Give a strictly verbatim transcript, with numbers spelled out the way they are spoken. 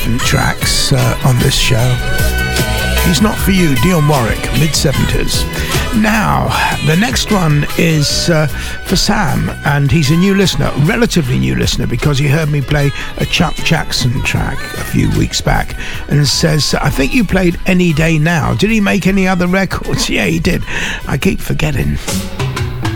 different tracks uh, on this show. He's Not For You, Dionne Warwick, mid seventies. Now, the next one is uh, for Sam, and he's a new listener, relatively new listener, because he heard me play a Chuck Jackson track a few weeks back, and says, I think you played Any Day Now. Did he make any other records? Yeah, he did. I keep forgetting.